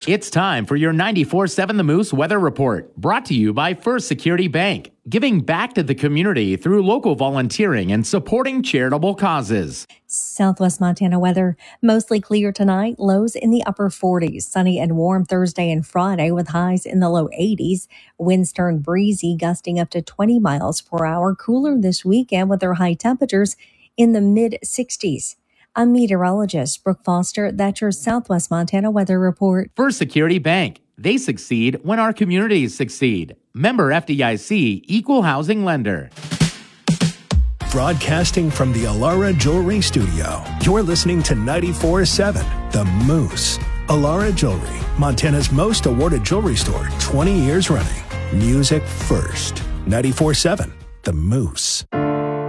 It's time for your 94.7 The Moose Weather Report, brought to you by First Security Bank, giving back to the community through local volunteering and supporting charitable causes. Southwest Montana weather, mostly clear tonight, lows in the upper 40s, sunny and warm Thursday and Friday with highs in the low 80s. Winds turn breezy, gusting up to 20 miles per hour, cooler this weekend with their high temperatures in the mid 60s. I'm meteorologist Brooke Foster. That's your Southwest Montana weather report. First Security Bank. They succeed when our communities succeed. Member FDIC, Equal Housing Lender. Broadcasting from the Alara Jewelry Studio, you're listening to 94.7 The Moose. Alara Jewelry, Montana's most awarded jewelry store, 20 years running. Music first. 94.7 The Moose.